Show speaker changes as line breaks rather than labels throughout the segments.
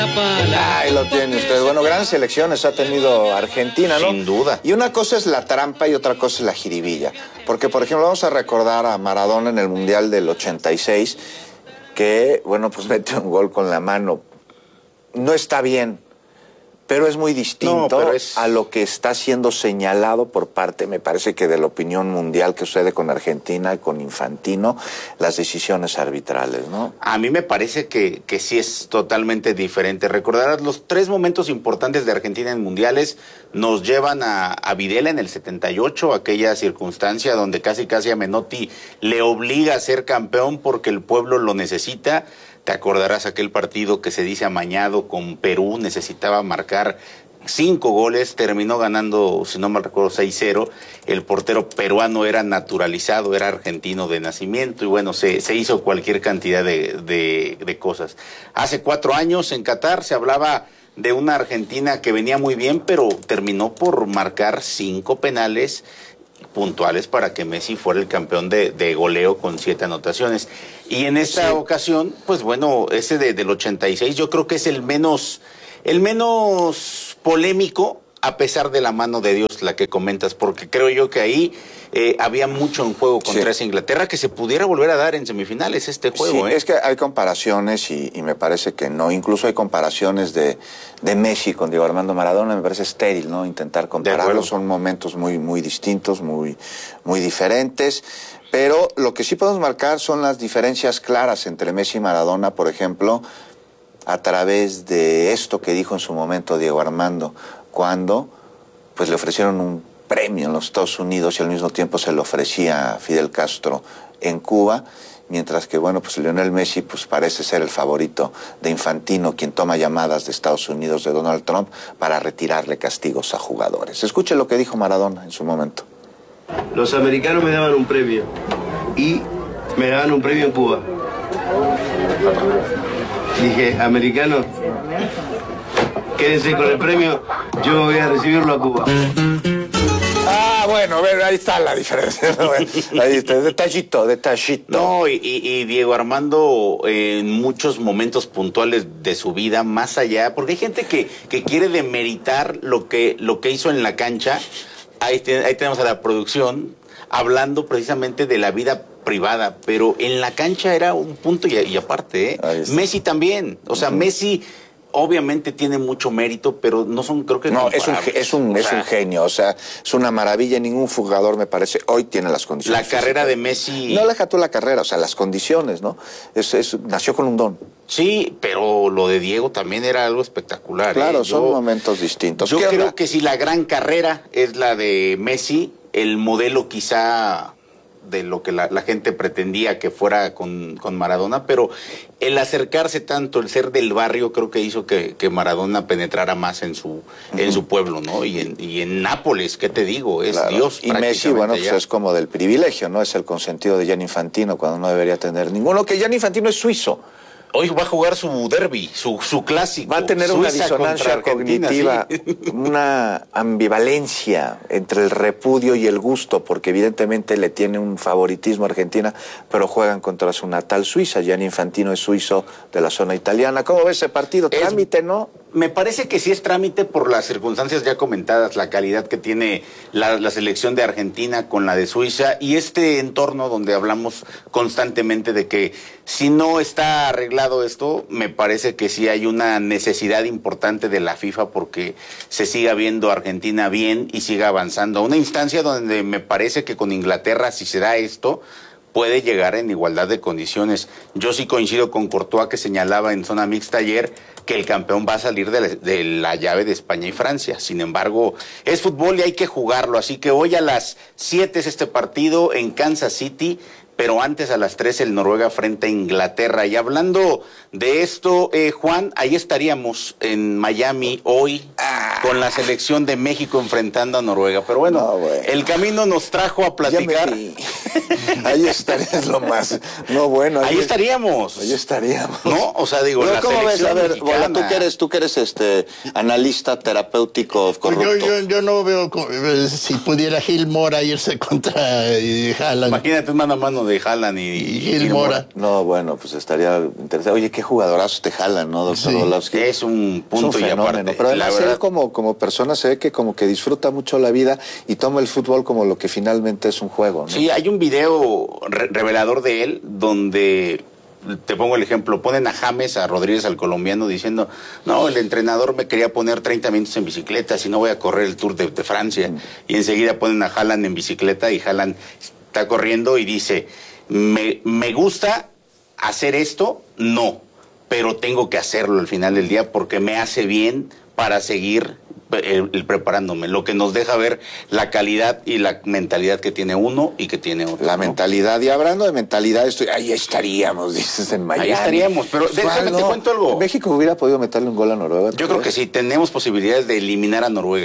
Ahí lo tiene usted. Bueno, grandes selecciones ha tenido Argentina, ¿no?
Sin duda.
Y una cosa es la trampa y otra cosa es la jiribilla. Porque, por ejemplo, vamos a recordar a Maradona en el Mundial del 86, que, bueno, pues mete un gol con la mano. No está bien, pero es muy distinto a lo que está siendo señalado por parte, me parece que de la opinión mundial, que sucede con Argentina y con Infantino, las decisiones arbitrales, ¿no?
A mí me parece que sí es totalmente diferente. Recordarás los 3 momentos importantes de Argentina en mundiales nos llevan a Videla en el 78, aquella circunstancia donde casi a Menotti le obliga a ser campeón porque el pueblo lo necesita. Te acordarás aquel partido que se dice amañado con Perú, necesitaba marcar 5 goles, terminó ganando, si no mal recuerdo, 6-0. El portero peruano era naturalizado, era argentino de nacimiento y bueno, se hizo cualquier cantidad de cosas. Hace 4 años en Qatar se hablaba de una Argentina que venía muy bien, pero terminó por marcar 5 penales puntuales para que Messi fuera el campeón de goleo con 7 anotaciones. Y en esta ocasión, pues bueno, ese del 86 yo creo que es el menos polémico, a pesar de la mano de Dios, la que comentas, porque creo yo que ahí había mucho en juego contra esa Inglaterra que se pudiera volver a dar en semifinales este juego.
Sí, es que hay comparaciones y me parece que no, incluso hay comparaciones de Messi con Diego Armando Maradona, me parece estéril, ¿no? Intentar compararlos, son momentos muy distintos, muy diferentes, pero lo que sí podemos marcar son las diferencias claras entre Messi y Maradona, por ejemplo, a través de esto que dijo en su momento Diego Armando, cuando pues le ofrecieron un premio en los Estados Unidos y al mismo tiempo se lo ofrecía a Fidel Castro en Cuba, mientras que bueno, pues Lionel Messi pues parece ser el favorito de Infantino, quien toma llamadas de Estados Unidos de Donald Trump para retirarle castigos a jugadores. Escuche lo que dijo Maradona en su momento.
Los americanos me daban un premio y me daban un premio en Cuba. Dije, americanos, quédense con el premio, yo voy a recibirlo a Cuba.
Ah, bueno, ahí está la diferencia, ¿no? Ahí está, detallito.
No, y Diego Armando en muchos momentos puntuales de su vida, más allá, porque hay gente que quiere demeritar lo que hizo en la cancha. Ahí tenemos a la producción hablando precisamente de la vida privada, pero en la cancha era un punto y aparte, Messi también, o sea, Messi obviamente tiene mucho mérito, pero no son, creo que
no, es un genio, o sea, es una maravilla. Ningún jugador, me parece, hoy tiene las condiciones.
La carrera de Messi...
No deja tú la carrera, o sea, las condiciones, ¿no? Nació con un don.
Sí, pero lo de Diego también era algo espectacular.
Claro, son momentos distintos.
Yo creo que si la gran carrera es la de Messi, el modelo quizá de lo que la gente pretendía que fuera con Maradona, pero el acercarse tanto, el ser del barrio, creo que hizo que Maradona penetrara más en su pueblo, ¿no? Y en Nápoles, ¿qué te digo? Es Dios.
Y Messi, bueno, pues es como del privilegio, ¿no? Es el consentido de Gianni Infantino, cuando no debería tener ninguno, que Gianni Infantino es suizo.
Hoy va a jugar su derbi, su clásico.
Va a tener una disonancia cognitiva,
sí.
Una ambivalencia entre el repudio y el gusto, porque evidentemente le tiene un favoritismo a Argentina, pero juegan contra su natal Suiza. Gianni Infantino es suizo de la zona italiana. ¿Cómo ves ese partido? Trámite, ¿no?
Me parece que sí es trámite por las circunstancias ya comentadas, la calidad que tiene la selección de Argentina con la de Suiza y este entorno donde hablamos constantemente de que si no está arreglado esto, me parece que sí hay una necesidad importante de la FIFA porque se siga viendo a Argentina bien y siga avanzando a una instancia donde me parece que con Inglaterra, si se da esto, puede llegar en igualdad de condiciones. Yo sí coincido con Courtois, que señalaba en zona mixta ayer que el campeón va a salir de la llave de España y Francia. Sin embargo, es fútbol y hay que jugarlo. Así que hoy a las 7 es este partido en Kansas City, pero antes a las 3 el Noruega frente a Inglaterra. Y hablando de esto, Juan, ahí estaríamos en Miami hoy. con la selección de México enfrentando a Noruega. Pero bueno, el camino nos trajo a platicar.
Ahí estarías lo más. No, bueno.
Ahí estaríamos.
Ahí estaríamos.
No, o sea, digo, la
¿cómo ves? A ver, Bola, tú que eres analista terapéutico corrupto.
Yo no veo si pudiera Gil Mora irse contra Haaland.
Imagínate un mano a mano de Haaland y
Gil Mora.
No, bueno, pues estaría interesante. Oye, qué jugadorazo te Haaland, ¿no, doctor Orlovsky?
Es un punto y aparte.
Pero además él como persona se ve que como que disfruta mucho la vida y toma el fútbol como lo que finalmente es un juego, ¿no?
Sí, hay un video revelador de él donde, te pongo el ejemplo, ponen a James, a Rodríguez, al colombiano, diciendo, no, el entrenador me quería poner 30 minutos en bicicleta, si no voy a correr el Tour de Francia. Y enseguida ponen a Haaland en bicicleta y Haaland está corriendo y dice, me gusta hacer esto, no, pero tengo que hacerlo al final del día porque me hace bien para seguir preparándome, lo que nos deja ver la calidad y la mentalidad que tiene uno y que tiene otro.
La mentalidad, y hablando de mentalidad, ahí estaríamos, dices, en Miami.
Ahí estaríamos, pero déjame te cuento algo.
¿México hubiera podido meterle un gol a Noruega?
Yo creo que sí, tenemos posibilidades de eliminar a Noruega.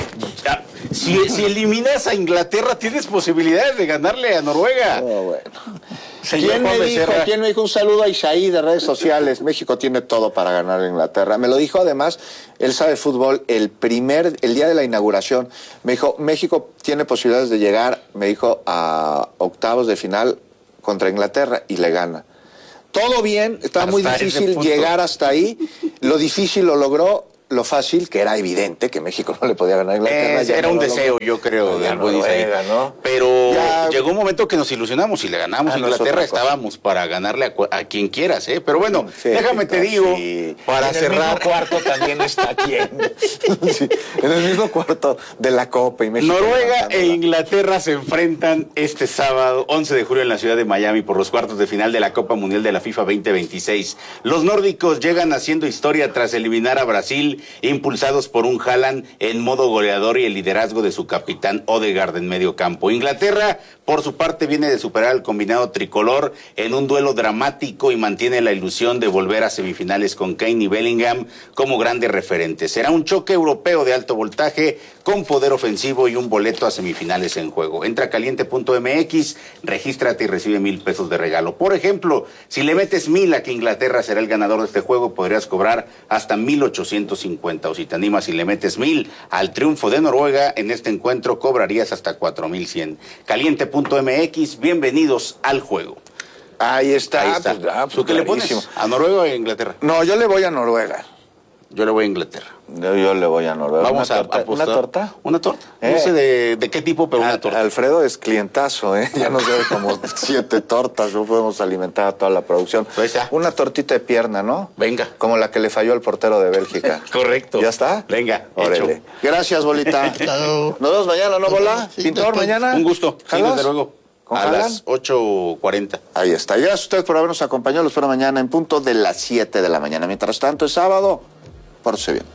Si eliminas a Inglaterra, tienes posibilidades de ganarle a Noruega.
Bueno. ¿Quién me dijo? Un saludo a Isaí de redes sociales. México tiene todo para ganar a Inglaterra. Me lo dijo además, él sabe fútbol, el día de la inauguración. Me dijo, México tiene posibilidades de llegar, me dijo, a octavos de final contra Inglaterra y le gana. Todo bien, estaba muy difícil llegar hasta ahí. Lo difícil lo logró. Lo fácil, que era evidente que México no le podía ganar a Inglaterra.
Era un deseo, yo creo, de Noruega, ¿no? Pero llegó un momento que nos ilusionamos y le ganamos a Inglaterra, estábamos para ganarle a quien quieras, ¿eh? Pero bueno, déjame te digo, para cerrar.
En el mismo cuarto también está quien. Sí, en el mismo cuarto de la Copa y México.
Noruega e Inglaterra se enfrentan este sábado, 11 de julio, en la ciudad de Miami por los cuartos de final de la Copa Mundial de la FIFA 2026. Los nórdicos llegan haciendo historia tras eliminar a Brasil, impulsados por un Haaland en modo goleador y el liderazgo de su capitán Odegaard en medio campo. Inglaterra, por su parte, viene de superar al combinado tricolor en un duelo dramático y mantiene la ilusión de volver a semifinales con Kane y Bellingham como grandes referentes. Será un choque europeo de alto voltaje con poder ofensivo y un boleto a semifinales en juego. Entra a caliente.mx, regístrate y recibe $1,000 de regalo. Por ejemplo, si le metes 1,000 a que Inglaterra será el ganador de este juego, podrías cobrar hasta 1,850. O si te animas y le metes 1,000 al triunfo de Noruega, en este encuentro cobrarías hasta 4,100. Caliente.mx, bienvenidos al juego.
Ahí está.
Ahí está. ¿Tú qué le pones? ¿A Noruega o a Inglaterra?
No, yo le voy a Noruega.
Yo le voy a Inglaterra.
Yo le voy a Noruega.
Vamos a apostar. ¿Una torta? Una torta. No sé de qué tipo, pero una torta.
Alfredo es clientazo, ¿eh? Ya nos debe como 7 tortas. No podemos alimentar a toda la producción.
Pues ya.
Una tortita de pierna, ¿no?
Venga.
Como la que le falló al portero de Bélgica.
Correcto.
¿Ya está?
Venga.
Órale.
Hecho.
Gracias, Bolita. Nos vemos mañana, ¿no, Bola?
Sí,
Pintor, mañana.
Un gusto. Sí, desde luego. A las 8:40.
Ahí está. Gracias a ustedes por habernos acompañado. Los espero mañana en punto de las 7 de la mañana. Mientras tanto, es sábado. Pórtese bien.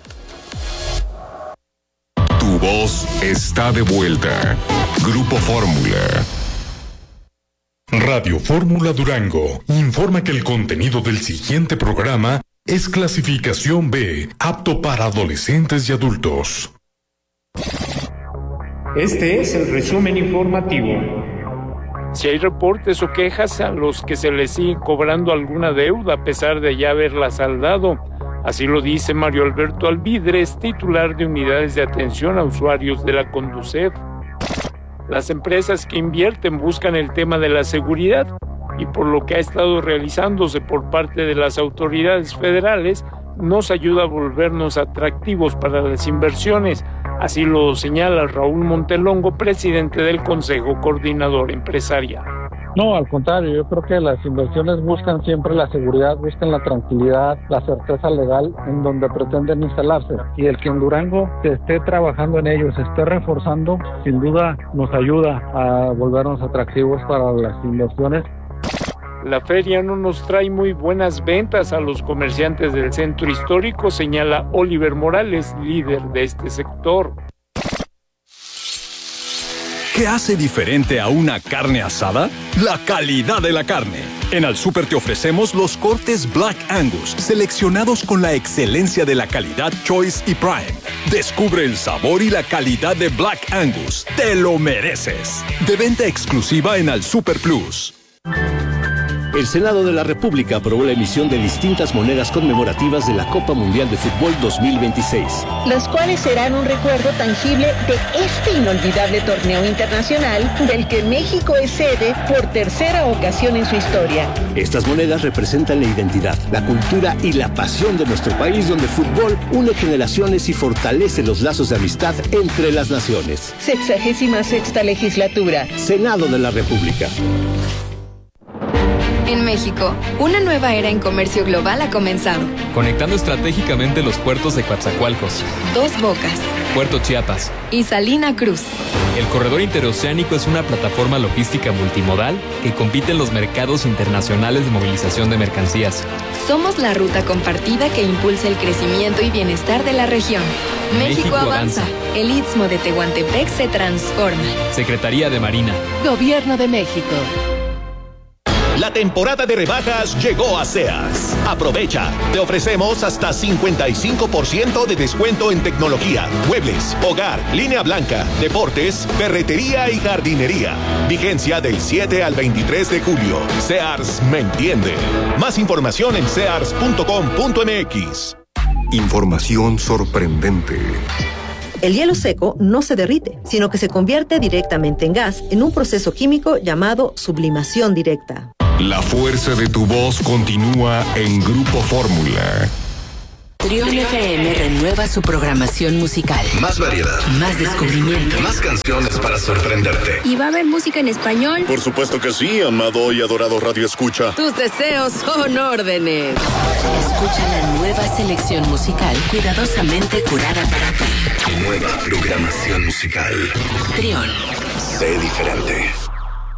Tu voz está de vuelta. Grupo Fórmula. Radio Fórmula Durango informa que el contenido del siguiente programa es clasificación B, apto para adolescentes y adultos.
Este es el resumen informativo. Si hay reportes o quejas a los que se les sigue cobrando alguna deuda a pesar de ya haberla saldado, así lo dice Mario Alberto Alvidres, titular de unidades de atención a usuarios de la Conducef. Las empresas que invierten buscan el tema de la seguridad y por lo que ha estado realizándose por parte de las autoridades federales, nos ayuda a volvernos atractivos para las inversiones. Así lo señala Raúl Montelongo, presidente del Consejo Coordinador Empresarial.
No, al contrario, yo creo que las inversiones buscan siempre la seguridad, buscan la tranquilidad, la certeza legal en donde pretenden instalarse. Y el que en Durango se esté trabajando en ello, se esté reforzando, sin duda nos ayuda a volvernos atractivos para las inversiones.
La feria no nos trae muy buenas ventas a los comerciantes del centro histórico, señala Oliver Morales, líder de este sector.
¿Qué hace diferente a una carne asada? La calidad de la carne. En Al Súper te ofrecemos los cortes Black Angus, seleccionados con la excelencia de la calidad Choice y Prime. Descubre el sabor y la calidad de Black Angus. ¡Te lo mereces! De venta exclusiva en Al Super Plus.
El Senado de la República aprobó la emisión de distintas monedas conmemorativas de la Copa Mundial de Fútbol 2026.
Las cuales serán un recuerdo tangible de este inolvidable torneo internacional del que México es sede por tercera ocasión en su historia.
Estas monedas representan la identidad, la cultura y la pasión de nuestro país, donde el fútbol une generaciones y fortalece los lazos de amistad entre las naciones.
66ª legislatura.
Senado de la República.
En México, una nueva era en comercio global ha comenzado.
Conectando estratégicamente los puertos de Coatzacoalcos,
Dos Bocas,
Puerto Chiapas
y Salina Cruz.
El corredor interoceánico es una plataforma logística multimodal que compite en los mercados internacionales de movilización de mercancías.
Somos la ruta compartida que impulsa el crecimiento y bienestar de la región. México avanza. El Istmo de Tehuantepec se transforma.
Secretaría de Marina.
Gobierno de México.
La temporada de rebajas llegó a Sears. Aprovecha. Te ofrecemos hasta 55% de descuento en tecnología, muebles, hogar, línea blanca, deportes, ferretería y jardinería. Vigencia del 7 al 23 de julio. Sears me entiende. Más información en sears.com.mx.
Información sorprendente.
El hielo seco no se derrite, sino que se convierte directamente en gas en un proceso químico llamado sublimación directa.
La fuerza de tu voz continúa en Grupo Fórmula.
Trión FM renueva su programación musical.
Más variedad.
Más descubrimiento.
Más canciones para sorprenderte.
¿Y va a haber música en español?
Por supuesto que sí, amado y adorado Radio Escucha.
Tus deseos son órdenes. Escucha la nueva selección musical cuidadosamente curada para ti.
Nueva programación musical.
Trión.
Sé diferente.